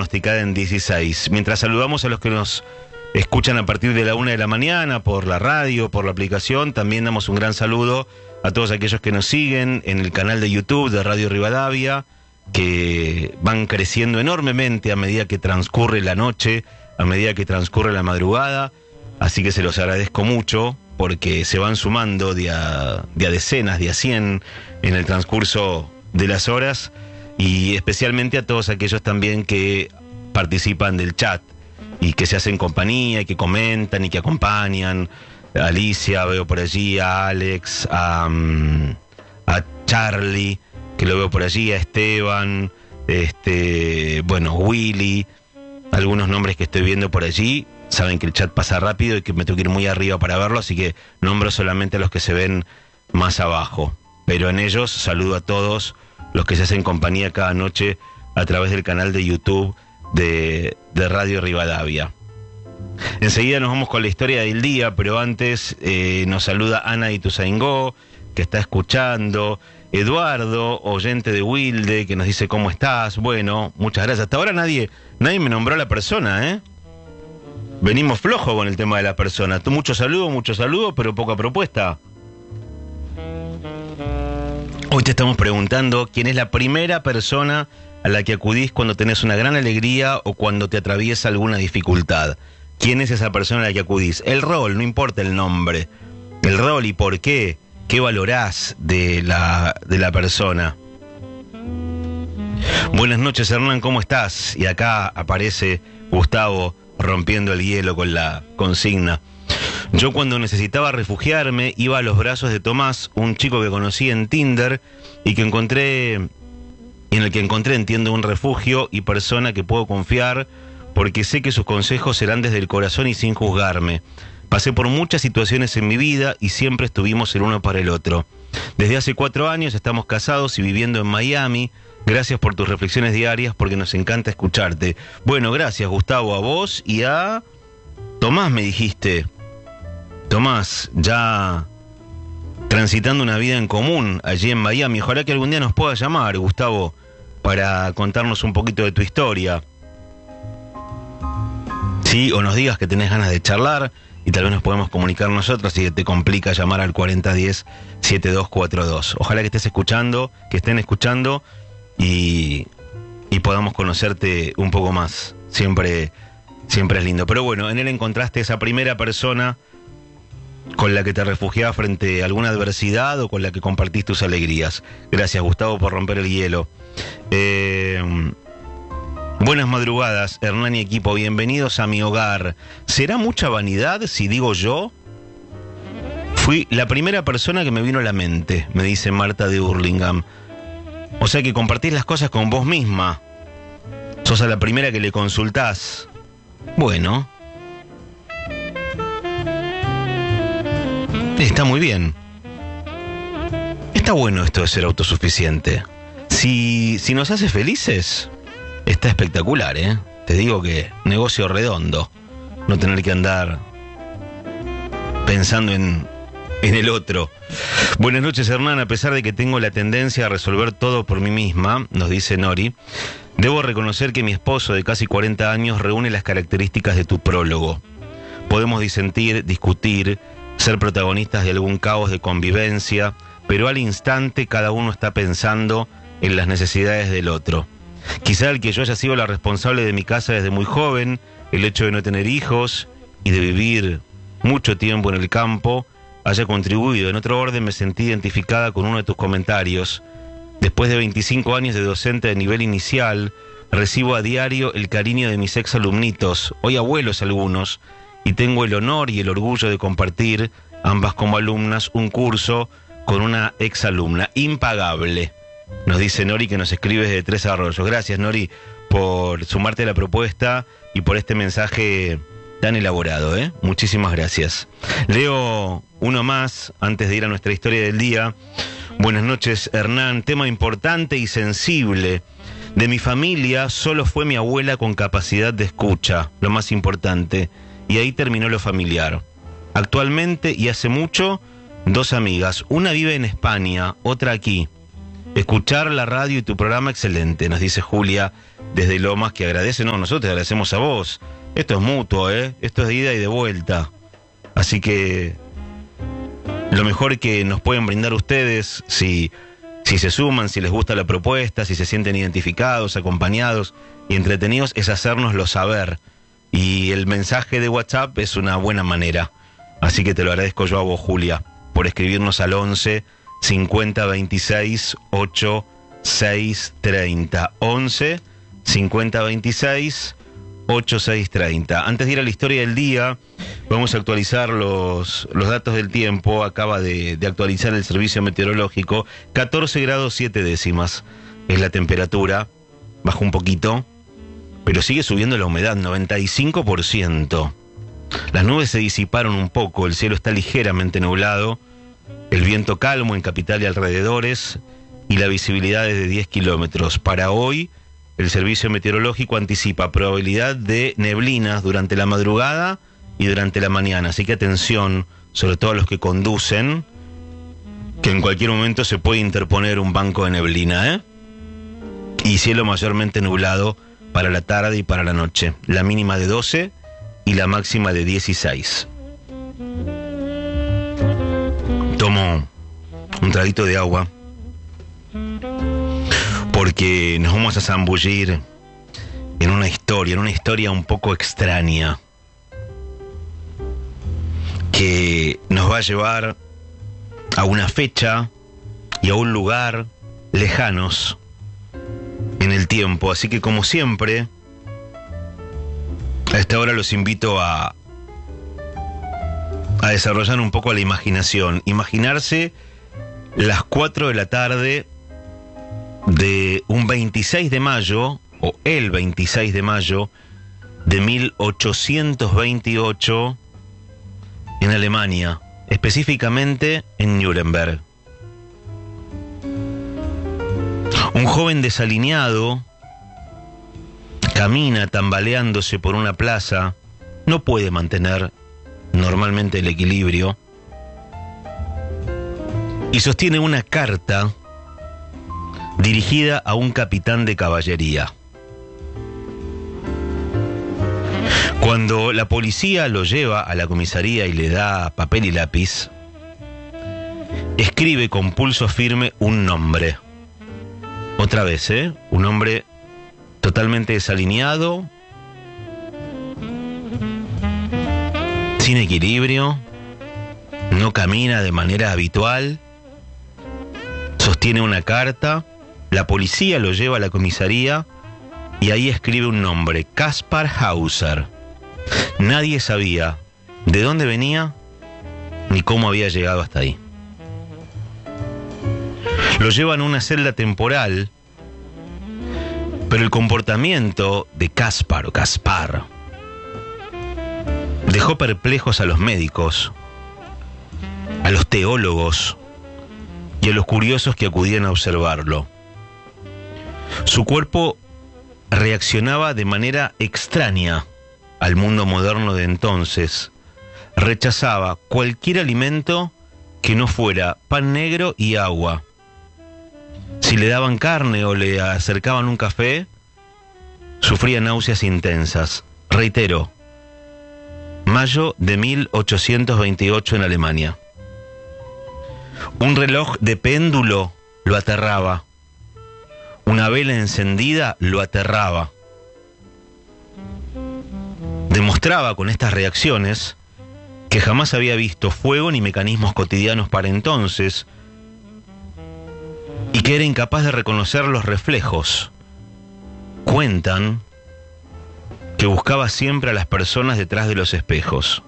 pronosticada en 16. Mientras saludamos a los que nos escuchan a partir de la 1 de la mañana por la radio, por la aplicación, también damos un gran saludo a todos aquellos que nos siguen en el canal de YouTube de Radio Rivadavia, que van creciendo enormemente a medida que transcurre la noche, a medida que transcurre la madrugada, así que se los agradezco mucho porque se van sumando de a decenas, de a 100 en el transcurso de las horas, y especialmente a todos aquellos también que participan del chat y que se hacen compañía y que comentan y que acompañan. A Alicia veo por allí, a Alex, a Charlie, que lo veo por allí, a Esteban, Willy, algunos nombres que estoy viendo por allí. Saben que el chat pasa rápido y que me tengo que ir muy arriba para verlo, así que nombro solamente a los que se ven más abajo. Pero en ellos saludo a todos los que se hacen compañía cada noche a través del canal de YouTube de Radio Rivadavia. Enseguida nos vamos con la historia del día, pero antes nos saluda Ana Ituzaingó, que está escuchando. Eduardo, oyente de Wilde, que nos dice ¿cómo estás? Bueno, muchas gracias. Hasta ahora nadie me nombró a la persona, ¿eh? Venimos flojos con el tema de la persona. Mucho saludo, pero poca propuesta. Hoy te estamos preguntando quién es la primera persona a la que acudís cuando tenés una gran alegría o cuando te atraviesa alguna dificultad. ¿Quién es esa persona a la que acudís? El rol, no importa el nombre. El rol y por qué. ¿Qué valorás de la persona? Buenas noches, Hernán, ¿cómo estás? Y acá aparece Gustavo rompiendo el hielo con la consigna. Yo cuando necesitaba refugiarme iba a los brazos de Tomás, un chico que conocí en Tinder y en el que encontré, entiendo, un refugio y persona que puedo confiar porque sé que sus consejos serán desde el corazón y sin juzgarme. Pasé por muchas situaciones en mi vida y siempre estuvimos el uno para el otro. Desde hace 4 años estamos casados y viviendo en Miami. Gracias por tus reflexiones diarias porque nos encanta escucharte. Bueno, gracias Gustavo, a vos y a Tomás, me dijiste. Tomás, ya transitando una vida en común allí en Miami. Ojalá que algún día nos pueda llamar, Gustavo, para contarnos un poquito de tu historia. Sí, o nos digas que tenés ganas de charlar y tal vez nos podemos comunicar nosotros si te complica llamar al 4010-7242. Ojalá que estés escuchando, que estén escuchando y podamos conocerte un poco más. Siempre es lindo. Pero bueno, en él encontraste esa primera persona con la que te refugiabas frente a alguna adversidad o con la que compartís tus alegrías. Gracias, Gustavo, por romper el hielo. Buenas madrugadas, Hernán y equipo, bienvenidos a mi hogar. ¿Será mucha vanidad si digo yo? Fui la primera persona que me vino a la mente, me dice Marta de Hurlingham. O sea que compartís las cosas con vos misma. Sos a la primera que le consultás. Bueno. Está muy bien. Está bueno esto de ser autosuficiente. Si nos hace felices, está espectacular, ¿eh? Te digo que negocio redondo. No tener que andar pensando en el otro. Buenas noches, Hernán. A pesar de que tengo la tendencia a resolver todo por mí misma, nos dice Nori, debo reconocer que mi esposo de casi 40 años reúne las características de tu prólogo. Podemos disentir, discutir, ser protagonistas de algún caos de convivencia, pero al instante cada uno está pensando en las necesidades del otro. Quizá el que yo haya sido la responsable de mi casa desde muy joven, el hecho de no tener hijos y de vivir mucho tiempo en el campo, haya contribuido. En otro orden me sentí identificada con uno de tus comentarios. Después de 25 años de docente de nivel inicial, recibo a diario el cariño de mis exalumnitos, hoy abuelos algunos, y tengo el honor y el orgullo de compartir, ambas como alumnas, un curso con una exalumna. Impagable, nos dice Nori, que nos escribe desde Tres Arroyos. Gracias, Nori, por sumarte a la propuesta y por este mensaje tan elaborado, ¿eh? Muchísimas gracias. Leo uno más antes de ir a nuestra historia del día. Buenas noches, Hernán. Tema importante y sensible. De mi familia solo fue mi abuela con capacidad de escucha, lo más importante. Y ahí terminó lo familiar. Actualmente y hace mucho, 2 amigas. Una vive en España, otra aquí. Escuchar la radio y tu programa excelente, nos dice Julia desde Lomas, que agradece. No, nosotros te agradecemos a vos. Esto es mutuo, esto es de ida y de vuelta. Así que lo mejor que nos pueden brindar ustedes, si se suman, si les gusta la propuesta, si se sienten identificados, acompañados y entretenidos, es hacérnoslo saber. Y el mensaje de WhatsApp es una buena manera. Así que te lo agradezco yo a vos, Julia, por escribirnos al 11 50 26 8 6 30. 11 50 26 8 6 30. Antes de ir a la historia del día, vamos a actualizar los datos del tiempo. Acaba de actualizar el servicio meteorológico. 14 grados 7 décimas es la temperatura. Bajó un poquito, pero sigue subiendo la humedad, 95%. Las nubes se disiparon un poco, el cielo está ligeramente nublado, el viento calmo en capital y alrededores, y la visibilidad es de 10 kilómetros. Para hoy, el servicio meteorológico anticipa probabilidad de neblinas durante la madrugada y durante la mañana. Así que atención, sobre todo a los que conducen, que en cualquier momento se puede interponer un banco de neblina, Y cielo mayormente nublado para la tarde y para la noche. La mínima de 12 y la máxima de 16. Tomo un traguito de agua porque nos vamos a zambullir en una historia un poco extraña que nos va a llevar a una fecha y a un lugar lejanos en el tiempo. Así que, como siempre, a esta hora los invito a desarrollar un poco la imaginación. Imaginarse las 4 de la tarde de un 26 de mayo, o el 26 de mayo de 1828 en Alemania, específicamente en Nuremberg. Un joven desalineado camina tambaleándose por una plaza, no puede mantener normalmente el equilibrio y sostiene una carta dirigida a un capitán de caballería. Cuando la policía lo lleva a la comisaría y le da papel y lápiz, escribe con pulso firme un nombre. Otra vez, un hombre totalmente desalineado, sin equilibrio, no camina de manera habitual, sostiene una carta, la policía lo lleva a la comisaría y ahí escribe un nombre, Kaspar Hauser. Nadie sabía de dónde venía ni cómo había llegado hasta ahí. Lo llevan a una celda temporal, pero el comportamiento de Kaspar dejó perplejos a los médicos, a los teólogos y a los curiosos que acudían a observarlo. Su cuerpo reaccionaba de manera extraña al mundo moderno de entonces. Rechazaba cualquier alimento que no fuera pan negro y agua. Si le daban carne o le acercaban un café, sufría náuseas intensas. Reitero, mayo de 1828 en Alemania. Un reloj de péndulo lo aterraba. Una vela encendida lo aterraba. Demostraba con estas reacciones que jamás había visto fuego ni mecanismos cotidianos para entonces, y que era incapaz de reconocer los reflejos. Cuentan que buscaba siempre a las personas detrás de los espejos.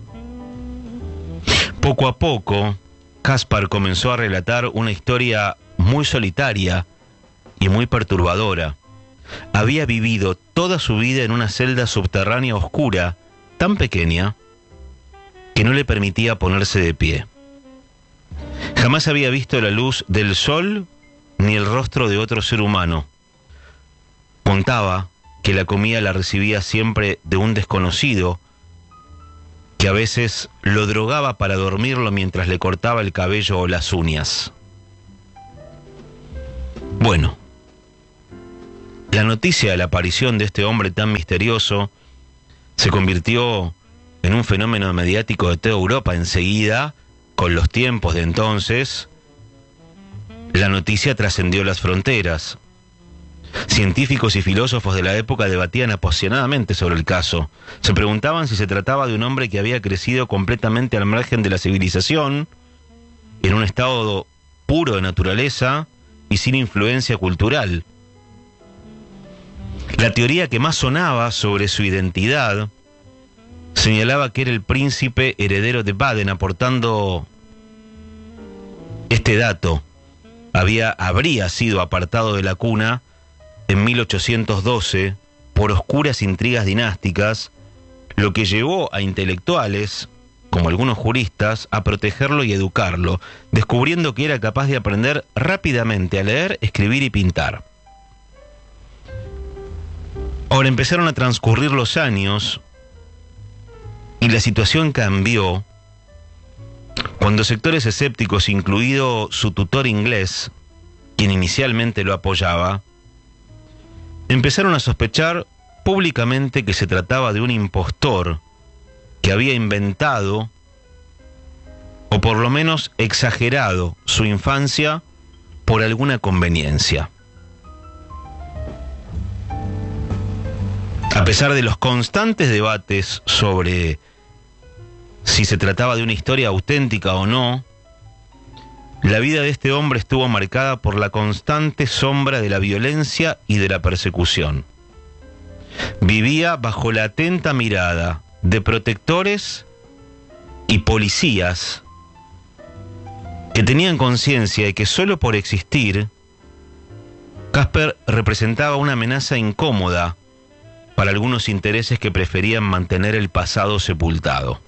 Poco a poco, Kaspar comenzó a relatar una historia muy solitaria y muy perturbadora. Había vivido toda su vida en una celda subterránea oscura, tan pequeña, que no le permitía ponerse de pie. Jamás había visto la luz del sol ni el rostro de otro ser humano. Contaba que la comida la recibía siempre de un desconocido, que a veces lo drogaba para dormirlo mientras le cortaba el cabello o las uñas. Bueno, la noticia de la aparición de este hombre tan misterioso se convirtió en un fenómeno mediático de toda Europa enseguida. Con los tiempos de entonces, la noticia trascendió las fronteras. Científicos y filósofos de la época debatían apasionadamente sobre el caso. Se preguntaban si se trataba de un hombre que había crecido completamente al margen de la civilización, en un estado puro de naturaleza y sin influencia cultural. La teoría que más sonaba sobre su identidad señalaba que era el príncipe heredero de Baden, aportando este dato: habría sido apartado de la cuna en 1812 por oscuras intrigas dinásticas, lo que llevó a intelectuales, como algunos juristas, a protegerlo y educarlo, descubriendo que era capaz de aprender rápidamente a leer, escribir y pintar. Ahora empezaron a transcurrir los años y la situación cambió cuando sectores escépticos, incluido su tutor inglés, quien inicialmente lo apoyaba, empezaron a sospechar públicamente que se trataba de un impostor que había inventado, o por lo menos exagerado, su infancia por alguna conveniencia. A pesar de los constantes debates sobre si se trataba de una historia auténtica o no, la vida de este hombre estuvo marcada por la constante sombra de la violencia y de la persecución. Vivía bajo la atenta mirada de protectores y policías que tenían conciencia de que solo por existir, Casper representaba una amenaza incómoda para algunos intereses que preferían mantener el pasado sepultado.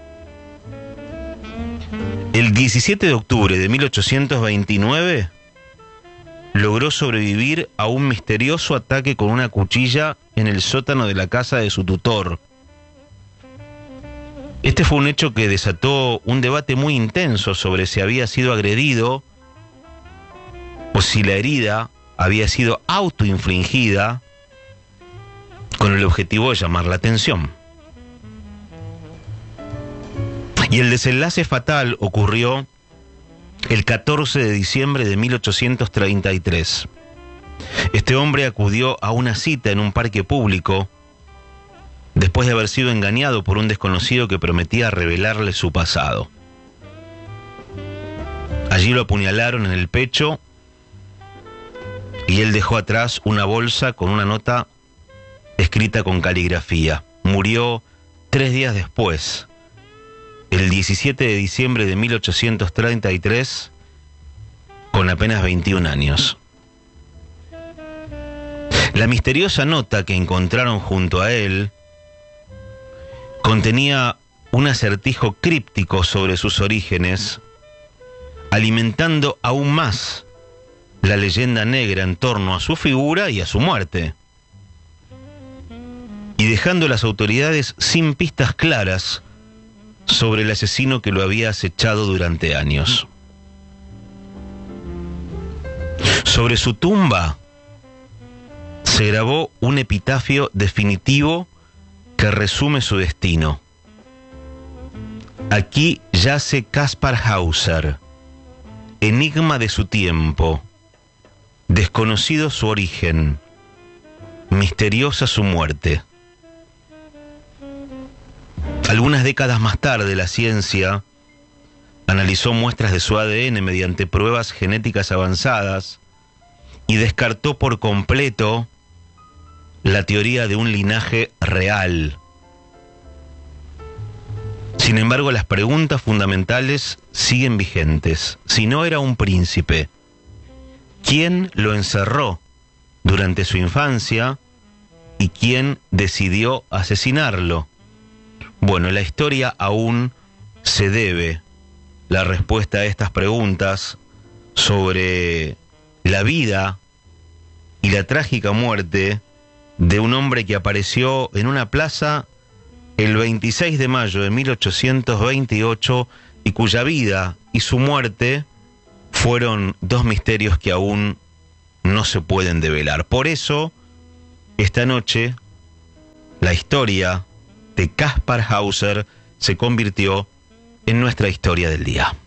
El 17 de octubre de 1829 logró sobrevivir a un misterioso ataque con una cuchilla en el sótano de la casa de su tutor. Este fue un hecho que desató un debate muy intenso sobre si había sido agredido o si la herida había sido autoinfligida con el objetivo de llamar la atención. Y el desenlace fatal ocurrió el 14 de diciembre de 1833. Este hombre acudió a una cita en un parque público después de haber sido engañado por un desconocido que prometía revelarle su pasado. Allí lo apuñalaron en el pecho y él dejó atrás una bolsa con una nota escrita con caligrafía. Murió 3 días después, el 17 de diciembre de 1833, con apenas 21 años. La misteriosa nota que encontraron junto a él contenía un acertijo críptico sobre sus orígenes, alimentando aún más la leyenda negra en torno a su figura y a su muerte, y dejando a las autoridades sin pistas claras sobre el asesino que lo había acechado durante años. Sobre su tumba se grabó un epitafio definitivo que resume su destino. Aquí yace Caspar Hauser, enigma de su tiempo, desconocido su origen, misteriosa su muerte. Algunas décadas más tarde, la ciencia analizó muestras de su ADN mediante pruebas genéticas avanzadas y descartó por completo la teoría de un linaje real. Sin embargo, las preguntas fundamentales siguen vigentes. Si no era un príncipe, ¿quién lo encerró durante su infancia y quién decidió asesinarlo? Bueno, la historia aún se debe la respuesta a estas preguntas sobre la vida y la trágica muerte de un hombre que apareció en una plaza el 26 de mayo de 1828 y cuya vida y su muerte fueron dos misterios que aún no se pueden develar. Por eso, esta noche, la historia de Kaspar Hauser se convirtió en nuestra historia del día.